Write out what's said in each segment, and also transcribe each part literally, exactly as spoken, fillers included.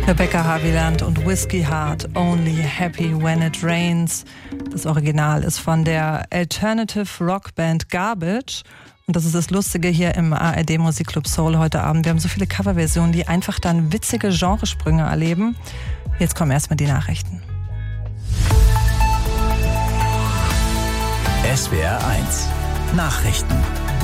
Rebecca Haviland und Whiskey Heart, Only Happy When It Rains. Das Original ist von der Alternative Rock Band Garbage. Und das ist das Lustige hier im A R D Musikclub Soul heute Abend. Wir haben so viele Coverversionen, die einfach dann witzige Genresprünge erleben. Jetzt kommen erstmal die Nachrichten. S W R eins Nachrichten.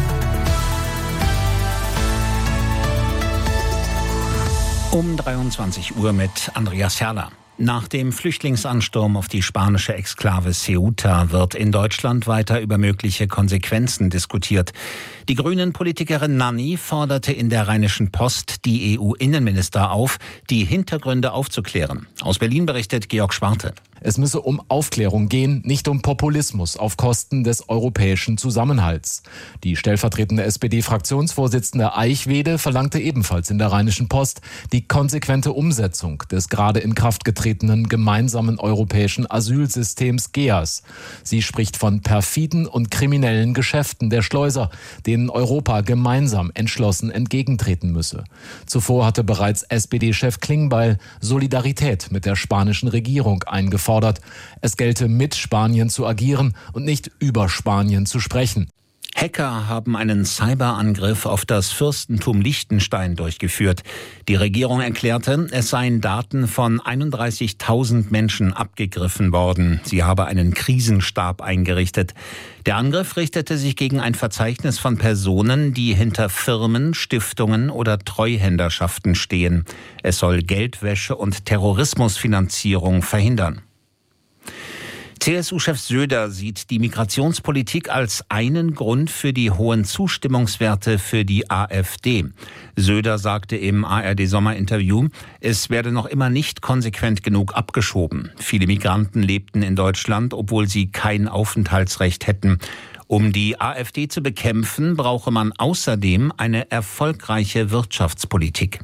Um dreiundzwanzig Uhr mit Andreas Herrler. Nach dem Flüchtlingsansturm auf die spanische Exklave Ceuta wird in Deutschland weiter über mögliche Konsequenzen diskutiert. Die Grünen-Politikerin Nanni forderte in der Rheinischen Post die E U-Innenminister auf, die Hintergründe aufzuklären. Aus Berlin berichtet Georg Schwarte. Es müsse um Aufklärung gehen, nicht um Populismus auf Kosten des europäischen Zusammenhalts. Die stellvertretende S P D-Fraktionsvorsitzende Eichwede verlangte ebenfalls in der Rheinischen Post die konsequente Umsetzung des gerade in Kraft getretenen gemeinsamen europäischen Asylsystems G E A S. Sie spricht von perfiden und kriminellen Geschäften der Schleuser, denen Europa gemeinsam entschlossen entgegentreten müsse. Zuvor hatte bereits S P D-Chef Klingbeil Solidarität mit der spanischen Regierung eingefordert. Es gelte mit Spanien zu agieren und nicht über Spanien zu sprechen. Hacker haben einen Cyberangriff auf das Fürstentum Liechtenstein durchgeführt. Die Regierung erklärte, es seien Daten von einunddreißigtausend Menschen abgegriffen worden. Sie habe einen Krisenstab eingerichtet. Der Angriff richtete sich gegen ein Verzeichnis von Personen, die hinter Firmen, Stiftungen oder Treuhänderschaften stehen. Es soll Geldwäsche und Terrorismusfinanzierung verhindern. C S U-Chef Söder sieht die Migrationspolitik als einen Grund für die hohen Zustimmungswerte für die AfD. Söder sagte im A R D-Sommerinterview, es werde noch immer nicht konsequent genug abgeschoben. Viele Migranten lebten in Deutschland, obwohl sie kein Aufenthaltsrecht hätten. Um die AfD zu bekämpfen, brauche man außerdem eine erfolgreiche Wirtschaftspolitik.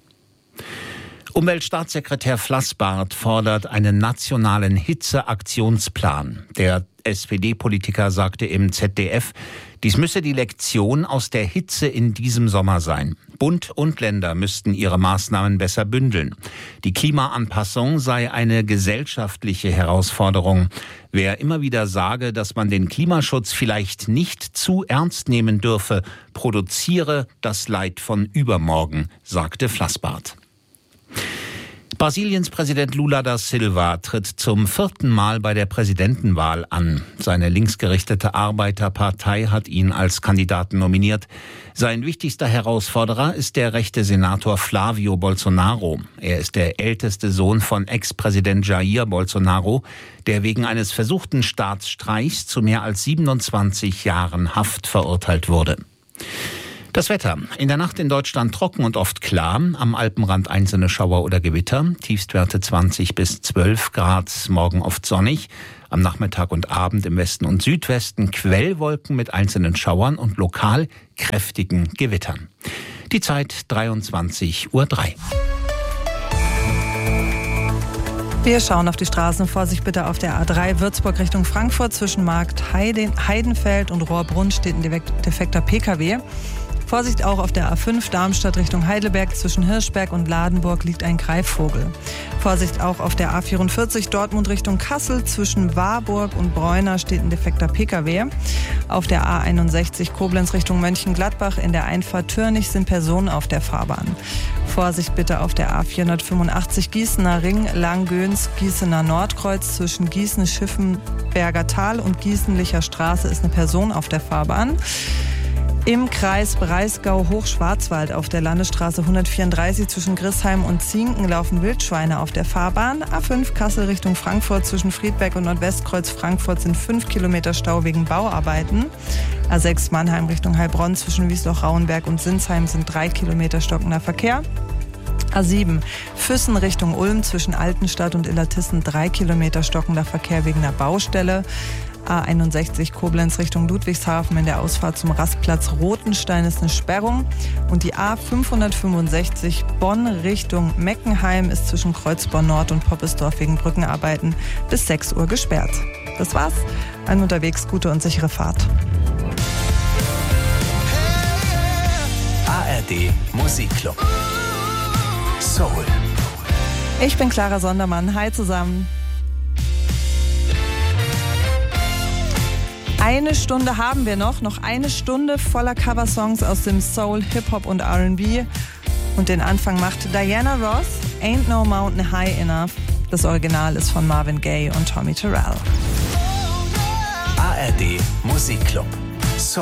Umweltstaatssekretär Flassbart fordert einen nationalen Hitzeaktionsplan. Der S P D-Politiker sagte im Z D F, dies müsse die Lektion aus der Hitze in diesem Sommer sein. Bund und Länder müssten ihre Maßnahmen besser bündeln. Die Klimaanpassung sei eine gesellschaftliche Herausforderung. Wer immer wieder sage, dass man den Klimaschutz vielleicht nicht zu ernst nehmen dürfe, produziere das Leid von übermorgen, sagte Flassbart. Brasiliens Präsident Lula da Silva tritt zum vierten Mal bei der Präsidentenwahl an. Seine linksgerichtete Arbeiterpartei hat ihn als Kandidaten nominiert. Sein wichtigster Herausforderer ist der rechte Senator Flávio Bolsonaro. Er ist der älteste Sohn von Ex-Präsident Jair Bolsonaro, der wegen eines versuchten Staatsstreichs zu mehr als siebenundzwanzig Jahren Haft verurteilt wurde. Das Wetter. In der Nacht in Deutschland trocken und oft klar. Am Alpenrand einzelne Schauer oder Gewitter. Tiefstwerte zwanzig bis zwölf Grad. Morgen oft sonnig. Am Nachmittag und Abend im Westen und Südwesten Quellwolken mit einzelnen Schauern und lokal kräftigen Gewittern. Die Zeit dreiundzwanzig Uhr drei. Wir schauen auf die Straßen. Vorsicht bitte auf der A drei Würzburg Richtung Frankfurt. Zwischen Markt Heidenfeld und Rohrbrunn steht ein defekter P K W. Vorsicht auch auf der A fünf Darmstadt Richtung Heidelberg. Zwischen Hirschberg und Ladenburg liegt ein Greifvogel. Vorsicht auch auf der A vierundvierzig Dortmund Richtung Kassel. Zwischen Warburg und Bräuner steht ein defekter P K W. Auf der A einundsechzig Koblenz Richtung Mönchengladbach in der Einfahrt Türnich sind Personen auf der Fahrbahn. Vorsicht bitte auf der A vierhundertfünfundachtzig Gießener Ring, Langgöns, Gießener Nordkreuz. Zwischen Gießen-Schiffenberger Tal und Gießenlicher Straße ist eine Person auf der Fahrbahn. Im Kreis Breisgau-Hochschwarzwald auf der Landesstraße hundertvierunddreißig zwischen Grissheim und Zinken laufen Wildschweine auf der Fahrbahn. A fünf Kassel Richtung Frankfurt zwischen Friedberg und Nordwestkreuz Frankfurt sind fünf Kilometer Stau wegen Bauarbeiten. A sechs Mannheim Richtung Heilbronn zwischen Wiesloch-Rauenberg und Sinsheim sind drei Kilometer stockender Verkehr. A sieben Füssen Richtung Ulm zwischen Altenstadt und Illertissen drei Kilometer stockender Verkehr wegen einer Baustelle. A einundsechzig Koblenz Richtung Ludwigshafen in der Ausfahrt zum Rastplatz Rotenstein ist eine Sperrung. Und die A fünfhundertfünfundsechzig Bonn Richtung Meckenheim ist zwischen Kreuzborn Nord und Poppesdorf wegen Brückenarbeiten bis sechs Uhr gesperrt. Das war's. Allen unterwegs gute und sichere Fahrt. A R D Musikclub Soul. Ich bin Clara Sondermann. Hi zusammen. Eine Stunde haben wir noch. Noch eine Stunde voller Coversongs aus dem Soul, Hip-Hop und R and B. Und den Anfang macht Diana Ross, Ain't No Mountain High Enough. Das Original ist von Marvin Gaye und Tommy Terrell. A R D Musikclub.